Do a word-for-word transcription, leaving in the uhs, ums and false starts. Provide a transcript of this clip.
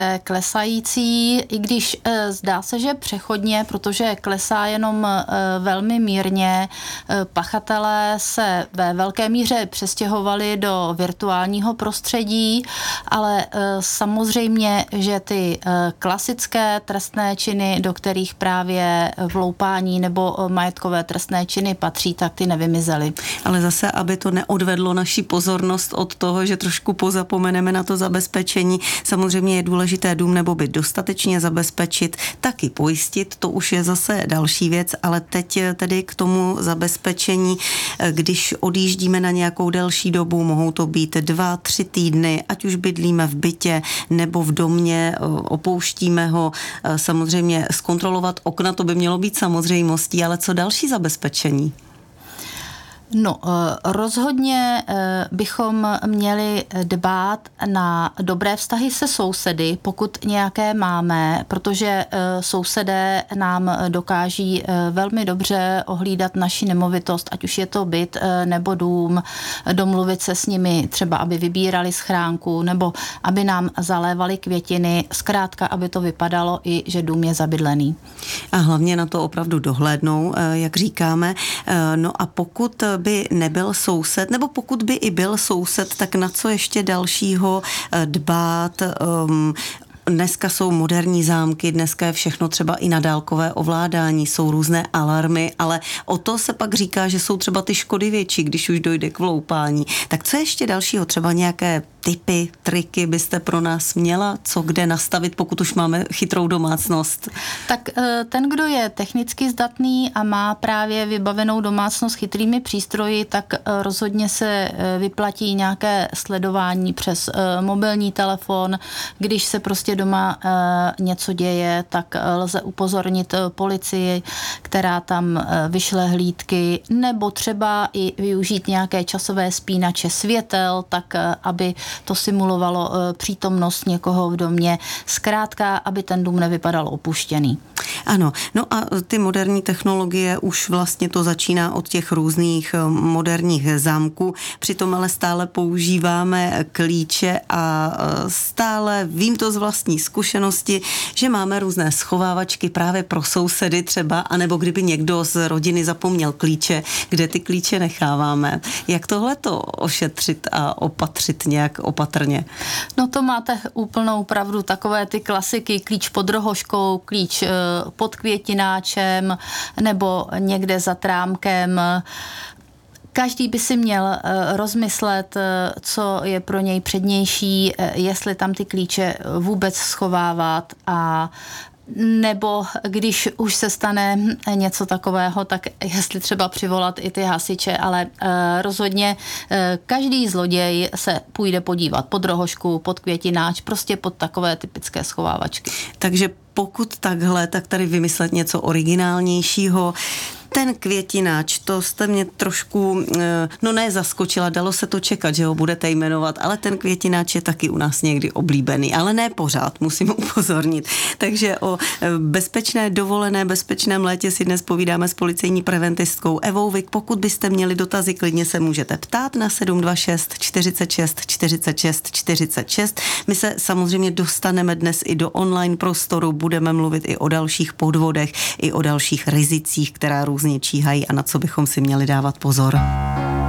klesající, i když e, zdá se, že přechodně, protože klesá jenom e, velmi mírně. E, pachatelé se ve velké míře přestěhovali do virtuálního prostředí, ale e, samozřejmě, že ty e, klasické trestné činy, do kterých právě vloupání nebo majetkové trestné činy patří, tak ty nevymizely. Ale zase, aby to neodvedlo naši pozornost od toho, že trošku pozapomeneme na to zabezpečení, samozřejmě je důležité dům nebo byt dostatečně zabezpečit, taky pojistit, to už je zase další věc, ale teď tedy k tomu zabezpečení, když odjíždíme na nějakou delší dobu, mohou to být dva, tři týdny, ať už bydlíme v bytě nebo v domě, opouštíme ho, samozřejmě zkontrolovat okna, to by mělo být samozřejmostí, ale co další zabezpečení? No, rozhodně bychom měli dbát na dobré vztahy se sousedy, pokud nějaké máme, protože sousedé nám dokáží velmi dobře ohlídat naši nemovitost, ať už je to byt nebo dům, domluvit se s nimi třeba, aby vybírali schránku nebo aby nám zalévali květiny, zkrátka, aby to vypadalo i, že dům je zabydlený. A hlavně na to opravdu dohlédnou, jak říkáme. No a pokud by nebyl soused, nebo pokud by i byl soused, tak na co ještě dalšího dbát? Um, Dneska jsou moderní zámky, dneska je všechno třeba i na dálkové ovládání, jsou různé alarmy, ale o to se pak říká, že jsou třeba ty škody větší, když už dojde k vloupání. Tak co ještě dalšího? Třeba nějaké tipy, triky byste pro nás měla? Co kde nastavit, pokud už máme chytrou domácnost? Tak ten, kdo je technicky zdatný a má právě vybavenou domácnost chytrými přístroji, tak rozhodně se vyplatí nějaké sledování přes mobilní telefon. Když se prostě doma něco děje, tak lze upozornit policii, která tam vyšle hlídky, nebo třeba i využít nějaké časové spínače světel, tak aby to simulovalo přítomnost někoho v domě. Zkrátka, aby ten dům nevypadal opuštěný. Ano, no a ty moderní technologie už vlastně to začíná od těch různých moderních zámků, přitom ale stále používáme klíče a stále vím to z vlastní zkušenosti, že máme různé schovávačky právě pro sousedy třeba, anebo kdyby někdo z rodiny zapomněl klíče, kde ty klíče necháváme. Jak tohleto ošetřit a opatřit nějak opatrně? No to máte úplnou pravdu, takové ty klasiky, klíč pod rohoškou, klíč pod květináčem nebo někde za trámkem. Každý by si měl rozmyslet, co je pro něj přednější, jestli tam ty klíče vůbec schovávat a nebo když už se stane něco takového, tak jestli třeba přivolat i ty hasiče, ale uh, rozhodně uh, každý zloděj se půjde podívat pod rohošku, pod květináč, prostě pod takové typické schovávačky. Takže pokud takhle, tak tady vymyslet něco originálnějšího. Ten květináč, to jste mě trošku, no ne zaskočila, dalo se to čekat, že ho budete jmenovat, ale ten květináč je taky u nás někdy oblíbený, ale ne pořád, musím upozornit. Takže o bezpečné dovolené, bezpečném létě si dnes povídáme s policejní preventistkou Evou Vik. Pokud byste měli dotazy, klidně se můžete ptát na sedm dva šest čtyřicet šest čtyřicet šest čtyřicet šest. My se samozřejmě dostaneme dnes i do online prostoru, budeme mluvit i o dalších podvodech, i o dalších rizicích, která různě číhají a na co bychom si měli dávat pozor.